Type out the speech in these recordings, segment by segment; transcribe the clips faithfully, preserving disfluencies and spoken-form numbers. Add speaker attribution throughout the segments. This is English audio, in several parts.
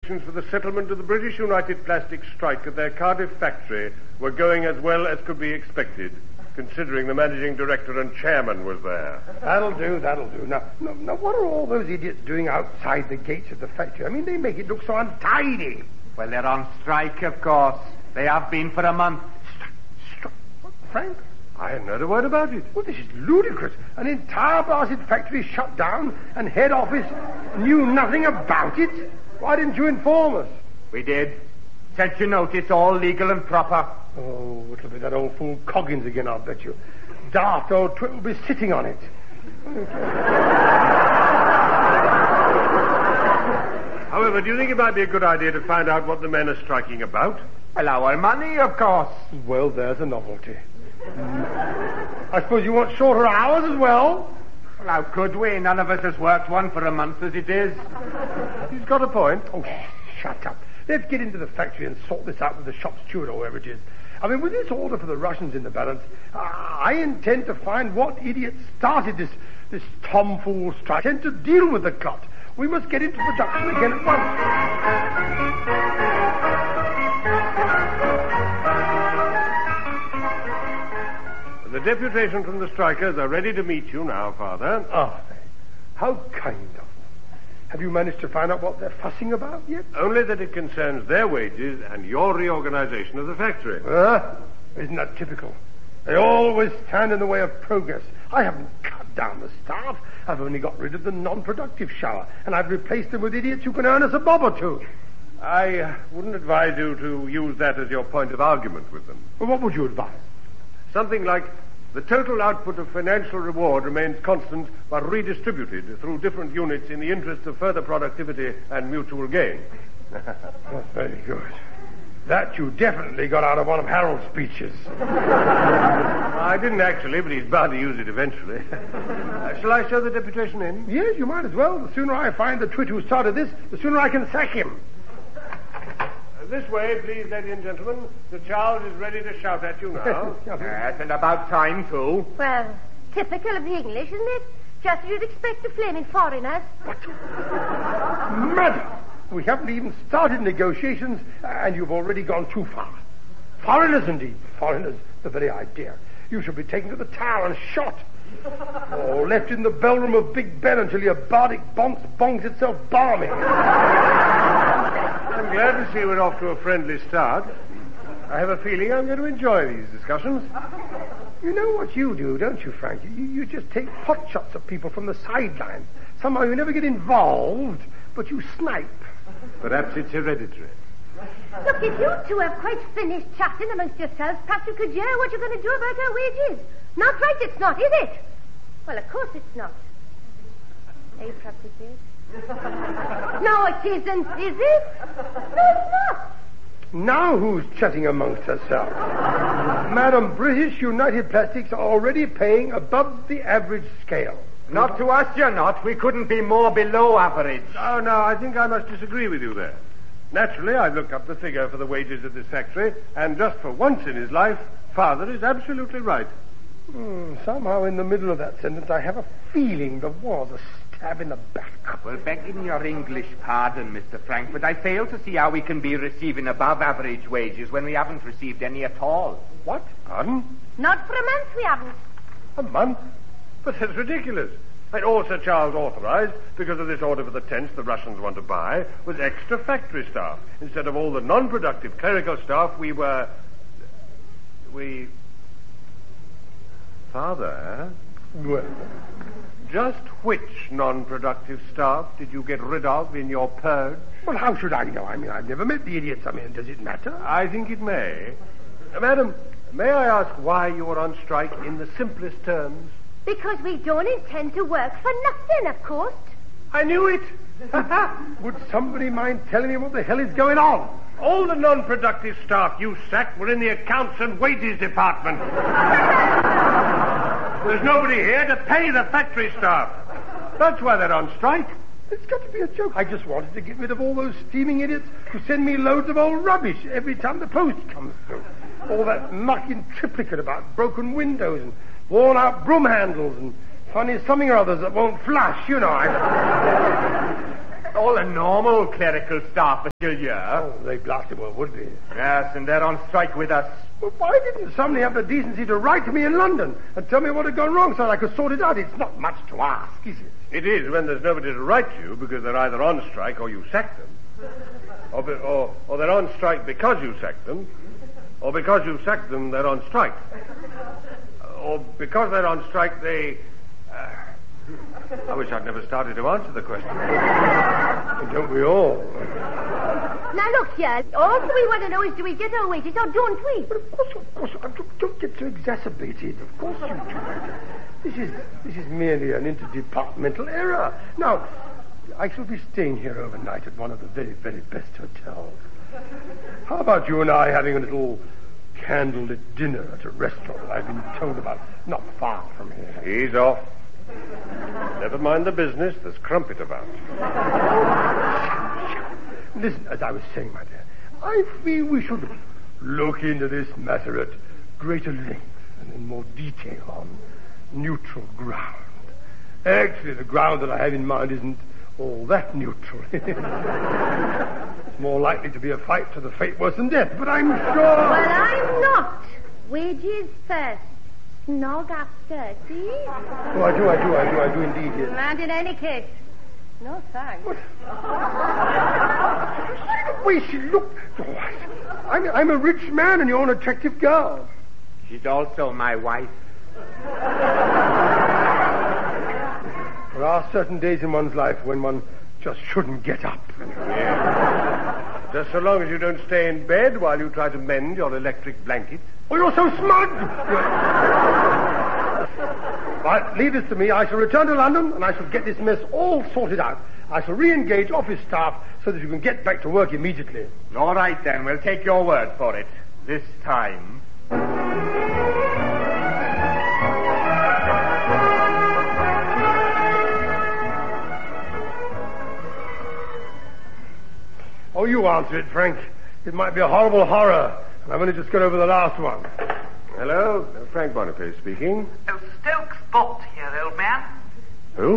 Speaker 1: for the settlement of the British United Plastics strike at their Cardiff factory were going as well as could be expected, considering the managing director and chairman was there.
Speaker 2: That'll do, that'll do. Now, now, now, what are all those idiots doing outside the gates of the factory? I mean, they make it look so untidy.
Speaker 3: Well, they're on strike, of course. They have been for a month.
Speaker 2: Strike? What, Frank?
Speaker 1: I hadn't heard a word about it.
Speaker 2: Well, this is ludicrous. An entire blasted factory shut down and head office knew nothing about it. Why didn't you inform us?
Speaker 3: We did. Sent you notice, all legal and proper.
Speaker 2: Oh, it'll be that old fool Coggins again, I'll bet you. Daft old Twit will be sitting on it.
Speaker 1: However, do you think it might be a good idea to find out what the men are striking about?
Speaker 3: Well, our money, of course.
Speaker 2: Well, there's a novelty. I suppose you want shorter hours as well?
Speaker 3: Well, how could we? None of us has worked one for a month as it is.
Speaker 1: He's got a point.
Speaker 2: Oh, shut up. Let's get into the factory and sort this out with the shop steward or whoever it is. I mean, with this order for the Russians in the balance, uh, I intend to find what idiot started this this tomfool strike. I intend to deal with the clot. We must get into production again at
Speaker 1: once. The deputation from the strikers are ready to meet you now, Father.
Speaker 2: Ah, oh, how kind of them. Have you managed to find out what they're fussing about yet?
Speaker 1: Only that it concerns their wages and your reorganization of the factory.
Speaker 2: Uh, isn't that typical? They always stand in the way of progress. I haven't cut down the staff. I've only got rid of the non-productive shower, and I've replaced them with idiots who can earn us a bob or two.
Speaker 1: I uh, wouldn't advise you to use that as your point of argument with them.
Speaker 2: Well, what would you advise?
Speaker 1: Something like, the total output of financial reward remains constant but redistributed through different units in the interest of further productivity and mutual gain.
Speaker 2: That's very good. That you definitely got out of one of Harold's speeches.
Speaker 1: I didn't actually, but he's bound to use it eventually. uh, shall I show the deputation in?
Speaker 2: Yes, you might as well. The sooner I find the twit who started this, the sooner I can sack him.
Speaker 1: This way, please, ladies and gentlemen. Sir Charles is ready to shout at you now.
Speaker 3: Yes, and about time, too.
Speaker 4: Well, typical of the English, isn't it? Just as you'd expect of flaming foreigners.
Speaker 2: What? Madam, we haven't even started negotiations, and you've already gone too far. Foreigners, indeed. Foreigners, the very idea. You should be taken to the Tower and shot. Or left in the bellroom of Big Ben until your bardic bonks bongs itself balmy.
Speaker 1: I'm glad to see we're off to a friendly start. I have a feeling I'm going to enjoy these discussions.
Speaker 2: You know what you do, don't you, Frank? You, you just take pot shots at people from the sidelines. Somehow you never get involved, but you snipe.
Speaker 1: Perhaps it's hereditary.
Speaker 4: Look, if you two have quite finished chatting amongst yourselves, perhaps you could hear what you're going to do about our wages. Not right, it's not, is it? Well, of course it's not. Are you perhaps it is? No, it isn't, is it? No, it's not.
Speaker 2: Now who's chatting amongst herself? Madam, British United Plastics are already paying above the average scale.
Speaker 3: Not to us, you're not. We couldn't be more below average.
Speaker 1: Oh, no, I think I must disagree with you there. Naturally, I've looked up the figure for the wages of this factory, and just for once in his life, Father is absolutely right.
Speaker 2: Hmm, somehow in the middle of that sentence, I have a feeling there was a stab in the back.
Speaker 3: Well, begging your English pardon, Mister Frank, but I fail to see how we can be receiving above-average wages when we haven't received any at all.
Speaker 1: What? Pardon?
Speaker 4: Not for a month we haven't.
Speaker 1: A month? But that's ridiculous. And all Sir Charles authorized, because of this order for the tents the Russians want to buy, was extra factory staff. Instead of all the non-productive clerical staff, we were... We... Father?
Speaker 2: Well...
Speaker 1: Just which non-productive staff did you get rid of in your purge?
Speaker 2: Well, how should I know? I mean, I've never met the idiots. I mean, does it matter?
Speaker 1: I think it may. Uh, Madam, may I ask why you are on strike in the simplest terms?
Speaker 4: Because we don't intend to work for nothing, of course.
Speaker 1: I knew it.
Speaker 2: Would somebody mind telling me what the hell is going on?
Speaker 1: All the non-productive staff you sacked were in the accounts and wages department. There's nobody here to pay the factory staff. That's why they're on strike.
Speaker 2: It's got to be a joke. I just wanted to get rid of all those steaming idiots who send me loads of old rubbish every time the post comes through. All that muck in triplicate about broken windows and worn-out broom handles and funny something or others that won't flush, you know. I...
Speaker 3: All the normal clerical staff, Monsieur Lieu.
Speaker 2: Oh, they blasted well would be.
Speaker 3: Yes, and they're on strike with us.
Speaker 2: Well, why didn't somebody have the decency to write to me in London and tell me what had gone wrong so that I could sort it out? It's not much to ask, is it?
Speaker 1: It is when there's nobody to write you because they're either on strike or you sack them. Or, be, or, or they're on strike because you sacked them. Or because you sacked them, they're on strike. Or because they're on strike, they... Uh, I wish I'd never started to answer the question.
Speaker 2: Don't we all?
Speaker 4: Now, look here. All we want to know is do we get our wages or don't we?
Speaker 2: But of course, of course, don't, don't get so exacerbated. Of course you do. This is, this is merely an interdepartmental error. Now, I shall be staying here overnight at one of the very, very best hotels. How about you and I having a little candlelit dinner at a restaurant I've been told about not far from here?
Speaker 1: He's off. Never mind the business. There's crumpet about.
Speaker 2: Listen, as I was saying, my dear, I feel we should look into this matter at greater length and in more detail on neutral ground. Actually, the ground that I have in mind isn't all that neutral. It's more likely to be a fight to the fate worse than death, but I'm sure...
Speaker 4: Well, I'm not. Wages first. Snog after, see?
Speaker 2: Oh, I do, I do, I do, I do indeed, yes.
Speaker 4: And in any case, no thanks.
Speaker 2: What? The way she looked. Oh, I'm, I'm a rich man and you're an attractive girl.
Speaker 3: She's also my wife.
Speaker 2: There are certain days in one's life when one just shouldn't get up.
Speaker 1: Yeah. Just so long as you don't stay in bed while you try to mend your electric blanket.
Speaker 2: Oh, you're so smug! Right, leave this to me. I shall return to London and I shall get this mess all sorted out. I shall re-engage office staff so that you can get back to work immediately.
Speaker 3: All right, then. We'll take your word for it. This time.
Speaker 2: Oh, you answer it, Frank. It might be a horrible horror. And I've only just got over the last one.
Speaker 1: Hello, Frank Boniface speaking.
Speaker 5: Oh, Stokes Bott here, old man.
Speaker 1: Who?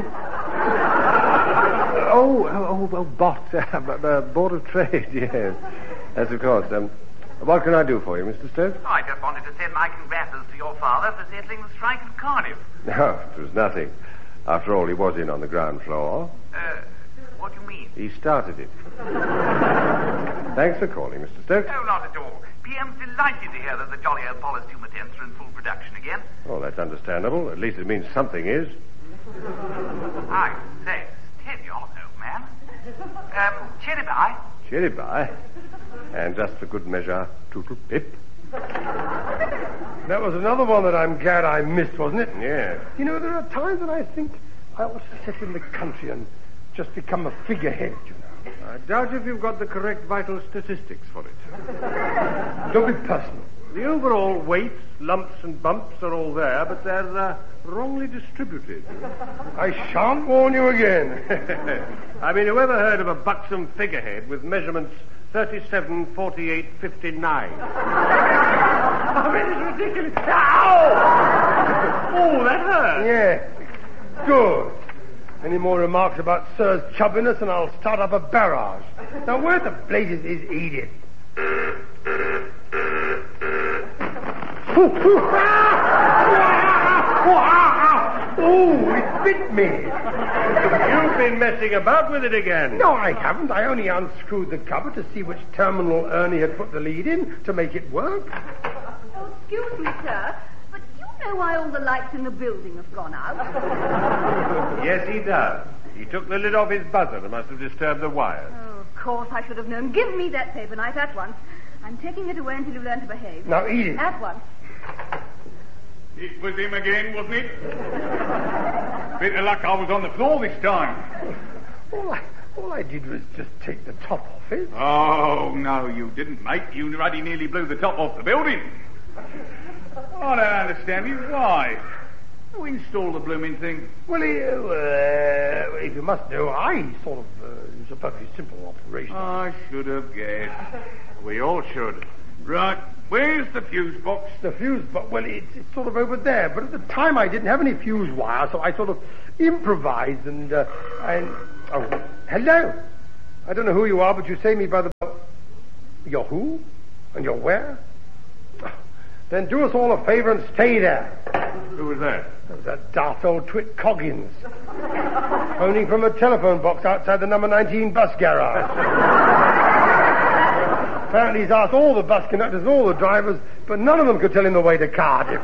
Speaker 1: oh, oh, oh, Bott. Uh, Board of Trade, yes. Yes, of course. Um, what can I do for you, Mister Stokes?
Speaker 5: Oh, I just wanted to send my congrats to your father for settling the strike at Cardiff.
Speaker 1: No, it was nothing. After all, he was in on the ground floor.
Speaker 5: Uh, what do you mean?
Speaker 1: He started it. Thanks for calling, Mister Stokes.
Speaker 5: Oh, not at all. P M's delighted to hear that the jolly old Polystumer tents are in full production again.
Speaker 1: Oh, that's understandable. At least it means something is.
Speaker 5: I say, steady on, old man. Um, cherry pie?
Speaker 1: Cherry pie. And just for good measure, toodle pip.
Speaker 2: That was another one that I'm glad I missed, wasn't it?
Speaker 1: Yes.
Speaker 2: You know, there are times when I think I ought to sit in the country and just become a figurehead, you know.
Speaker 1: I doubt if you've got the correct vital statistics for it.
Speaker 2: Don't be personal.
Speaker 1: The overall weights, lumps and bumps are all there, but they're uh, wrongly distributed.
Speaker 2: I shan't warn you again.
Speaker 1: I mean, whoever heard of a buxom figurehead with measurements thirty-seven, forty-eight, fifty-nine? I mean, it's ridiculous. Ow! Oh, that hurt.
Speaker 2: Yes. Good. Any more remarks about Sir's chubbiness and I'll start up a barrage. Now, where the blazes is Edith? Oh, it bit me.
Speaker 1: You've been messing about with it again.
Speaker 2: No, I haven't. I only unscrewed the cover to see which terminal Ernie had put the lead in to make it work.
Speaker 6: Oh, excuse me, sir, but do you know why all the lights in the building have gone out?
Speaker 1: Yes, he does. He took the lid off his buzzer and must have disturbed the wires.
Speaker 6: Oh, of course, I should have known. Give me that paper knife at once. I'm taking it away until you learn to behave.
Speaker 2: Now, Edith.
Speaker 6: At once.
Speaker 7: It was him again, wasn't it? Bit of luck I was on the floor this time.
Speaker 2: All I, all I did was just take the top off it.
Speaker 7: Oh, no, you didn't, mate. You already nearly blew the top off the building. I don't understand you. Why? Who installed the blooming thing?
Speaker 2: Well, uh, uh, if you must know, I sort of... Uh, it was a perfectly simple operation.
Speaker 7: I should have guessed.
Speaker 1: We all should.
Speaker 7: Right. Where's the fuse box?
Speaker 2: The fuse box, well, it's, it's sort of over there. But at the time I didn't have any fuse wire, so I sort of improvised and, uh, and... Oh, hello. I don't know who you are, but you say me by the... You're who? And you're where? Then do us all a favour and stay there.
Speaker 1: Who was that?
Speaker 2: That was that daft old twit Coggins. Phoning from a telephone box outside the number nineteen bus garage. Apparently he's asked all the bus conductors and all the drivers, but none of them could tell him the way to Cardiff.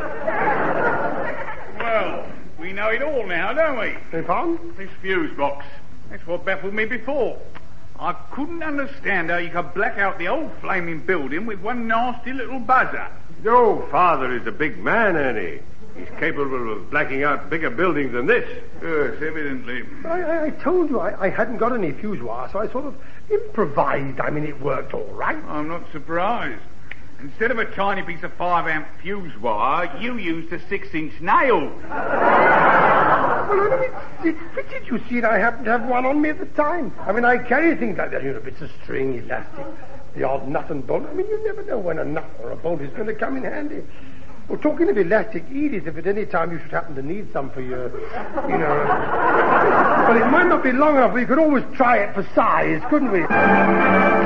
Speaker 7: Well, we know it all now, don't we?
Speaker 2: Any pardon?
Speaker 7: This fuse box. That's what baffled me before. I couldn't understand how you could black out the old flaming building with one nasty little buzzer.
Speaker 1: Your father is a big man, Ernie. He's capable of blacking out bigger buildings than this.
Speaker 7: Yes, evidently.
Speaker 2: I, I, I told you I, I hadn't got any fuse wire, so I sort of improvised. I mean, it worked all right.
Speaker 7: I'm not surprised. Instead of a tiny piece of five amp fuse wire, you used a six inch nail.
Speaker 2: Well, I mean, it, it fitted, you see, and I happened to have one on me at the time. I mean, I carry things like that, you know, bits of string, elastic, the odd nut and bolt. I mean, you never know when a nut or a bolt is going to come in handy. Well, talking of elastic, Edith, if at any time you should happen to need some for your, you know... Well, it might not be long enough, we could always try it for size, couldn't we?